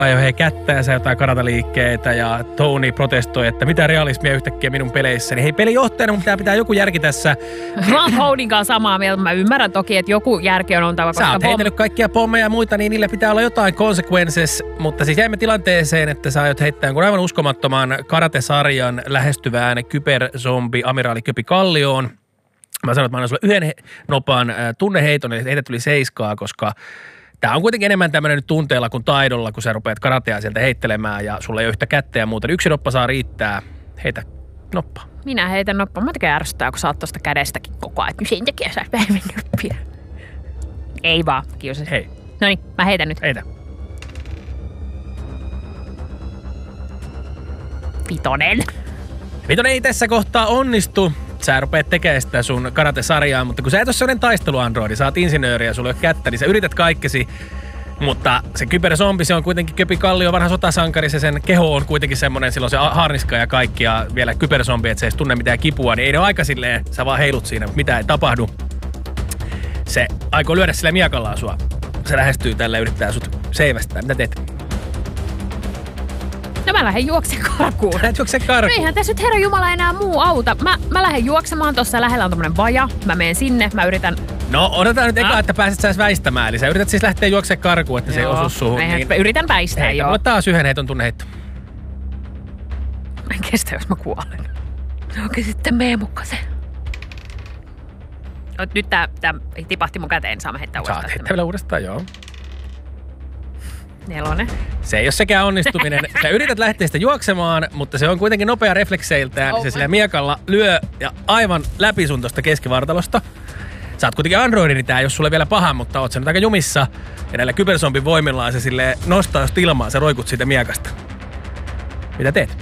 ajoi he kättäänsä jotain karataliikkeitä ja Tony protestoi, että mitä realismia yhtäkkiä minun peleissä. Hei, pelijohtajana mun pitää joku järki tässä. Mä oon Tonin kanssa samaa mieltä. Mä ymmärrän toki, että joku järki on oltava. Sä oot heitellyt kaikkia pommeja ja muita, niin niillä pitää olla jotain consequences. Mutta siis jäimme tilanteeseen, että sä aiot heittää jonkun aivan uskomattoman karate-sarjan lähestyvään kyberzombi amiraali Köpi Kallioon. Mä sanoin, että mä annan sulle yhden nopan tunneheiton, eli heitä tuli 7, koska tää on kuitenkin enemmän tämmönen nyt tunteella kuin taidolla, kun sä rupeat karatea sieltä heittelemään ja sulla ei ole yhtä kättä ja muuta. 1 noppa saa riittää. Heitä noppa. Minä heitän noppaa. Mä tekee ärsyttää, kun sä oot tosta kädestäkin koko ajan. Sen takia sä vähemmän noppia. Ei vaan, kiusas. Hei. Noniin, mä heitän nyt. Heitä. 5. 5 ei tässä kohtaa onnistu. Sä rupeat tekemään sitä sun karate-sarjaa, mutta kun sä et ole sellainen taisteluandroidi, sä oot insinööri ja sulla ei ole kättä, niin sä yrität kaikkesi. Mutta se kyberzombi, se on kuitenkin Köpi Kallio, vanha sotasankari, se sen keho on kuitenkin semmoinen, silloin se harniska ja kaikki ja vielä kyberzombi, että se ei tunne mitään kipua, niin ei ne ole aika silleen, sä vaan heilut siinä, mutta mitään ei tapahdu. Se aikoo lyödä sillä miekallaan sua. Se lähestyy tälle ja yrittää sut seivästää. Mitä teet? No mä lähden juoksemaan karkuun. Lähdet juoksemaan karkuun? Eihän tässä nyt herran jumala enää muu auta. Mä lähden juoksemaan, tuossa lähellä on tommonen vaja. Mä menen sinne, mä yritän... No odotetaan nyt eka, että pääset sä väistämään. Eli sä yrität siis lähteä juoksemaan karkuun, että se ei osu suhun. Niin... Yritän väistää, hei, joo. Mulle taas yhden heiton tunneheitto. Mä en kestä, jos mä kuolen. Okei, sitten mee mukkasen. Nyt tää tipahti mun käteen, saa mä heittää uudestaan. Saat heittää vielä uudestaan, joo. 4. Se ei ole sekään onnistuminen. Sä yrität lähteä sitä juoksemaan, mutta se on kuitenkin nopea reflekseiltään. Se sillä miekalla lyö ja aivan läpi sun tosta keskivartalosta. Sä oot kuitenkin androidi, niin tää ei ole sulle vielä paha, mutta oot sä nyt aika jumissa. Ja näillä kyberzombin voimillaan se silleen nostaa just ilmaa, sä roikut siitä miekasta. Mitä teet?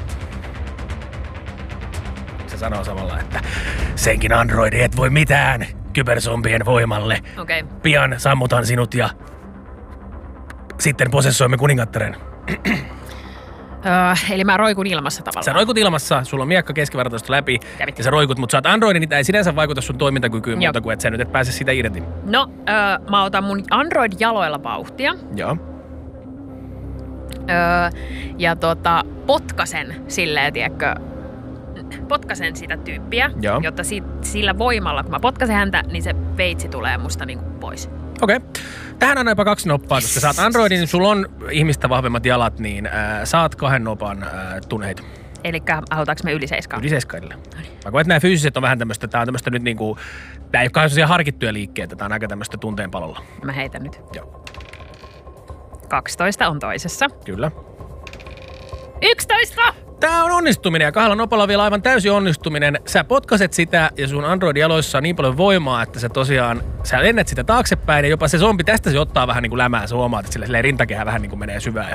Se sanoo samalla, että senkin androidi et voi mitään kyberzombien voimalle. Okei. Pian sammutan sinut ja sitten posessoimme kuningattaren. Eli mä roikun ilmassa tavallaan. Sä roikut ilmassa, sulla on miekka keskivartalosta läpi ja sä roikut, mutta sä oot androidi, niin tää ei sinänsä vaikuta sun toimintakykyyn muuta kuin, että sä nyt et pääse siitä irti. No, mä otan mun android-jaloilla vauhtia. Joo. Ja potkasen silleen, tiedätkö, potkasen sitä tyyppiä, joo, jotta sillä voimalla, kun mä potkasen häntä, niin se veitsi tulee musta niinku pois. Okei. Tähän on jopa 2 noppaa, koska sä oot androidi, niin sulla on ihmistä vahvemmat jalat, niin saat 2 nopan tunneita. Elikkä halutaanko me yli 7? Yli 7. Mä koen, että nämä fyysiset on vähän tämmöistä, tää on tämmöistä nyt niinku, tää ei ole sellaisia harkittuja liikkeitä, tää on aika tämmöistä tunteenpalolla. Mä heitän nyt. Joo. 12 on toisessa. Kyllä. 11! Tää on onnistuminen ja 2 nopalla vielä aivan täysin onnistuminen. Sä potkaset sitä ja sun android-jaloissa on niin paljon voimaa, että sä lennät sitä taaksepäin ja jopa se zombi tästä se ottaa vähän niin kuin lämää. Sä huomaat, että sillä rintakehä vähän niin kuin menee syvään ja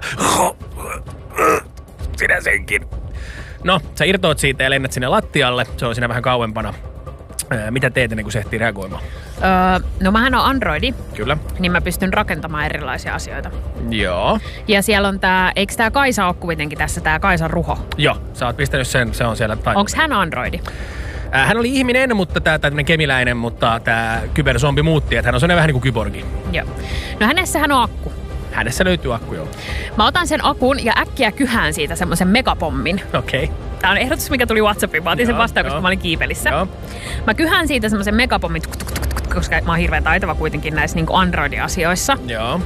sinä senkin. No, sä irtoat siitä ja lennät sinne lattialle. Se on siinä vähän kauempana. Mitä teet ennen kuin se ehtii reagoimaan? No mähän on androidi. Kyllä. Niin mä pystyn rakentamaan erilaisia asioita. Joo. Ja siellä on eikö tää Kaisa ole kuitenkin tässä, tää Kaisan ruho? Joo, sä oot pistänyt sen, se on siellä. Onks hän androidi? Hän oli ihminen, mutta tämmönen kemiläinen, mutta tää kyberzombi muutti, että hän on sellainen vähän niin kuin kyborgi. Joo. No hänessähän on akku. Hänessä löytyy akku, joo. Mä otan sen akun ja äkkiä kyhään siitä semmoisen megapommin. Okei. Tää on ehdotus, mikä tuli WhatsAppiin. Mä otin sen vastaan, koska mä olin kiipelissä. Joo. Mä kyhään siitä semmoisen megapommin, koska mä oon hirveän taitava kuitenkin näissä niinku Android-asioissa. Joo.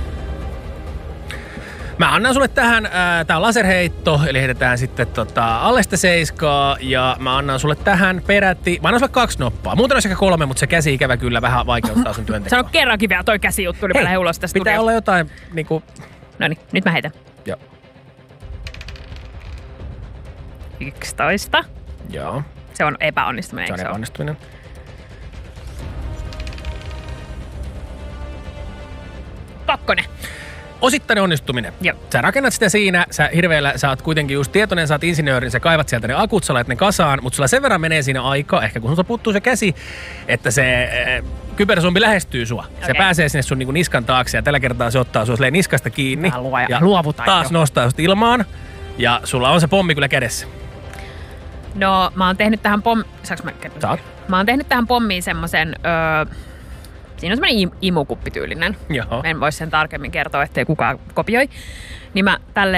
Mä annan sulle tähän, tää on laserheitto, eli heitetään sitten alle sitä 7 ja mä annan sulle tähän peräti, mä annan sulle 2 noppaa. Muuten olisi ehkä 3, mutta se käsi ikävä kyllä vähän vaikeuttaa sun työntekoa. Sano kerrankin vielä toi käsijuttu, niin mä lähden ulos tästä pitää studiosta. olla jotain niinku... Noniin, nyt mä heitän. Joo. 11. Joo. Se on epäonnistuminen, Se on epäonnistuminen. Kakkonen. Osittainen onnistuminen. Joo. Sä rakennat sitä siinä, sä oot kuitenkin just tietoinen, sä oot insinööri, sä kaivat sieltä ne akut, sä laitat ne kasaan, mutta sulla sen verran menee siinä aika, ehkä kun sulta puuttuu se käsi, että se kyberzombi lähestyy sua. Okay. Se pääsee sinne sun niskan taakse ja tällä kertaa se ottaa sua niskasta kiinni ja taas nostaa sut ilmaan ja sulla on se pommi kyllä kädessä. No mä oon tehnyt tähän Saat. Mä oon tehnyt tähän pommiin semmosen Siinä on semmoinen imukuppityylinen. Joo. En voi sen tarkemmin kertoa, ettei kukaan kopioi. Niin mä tälle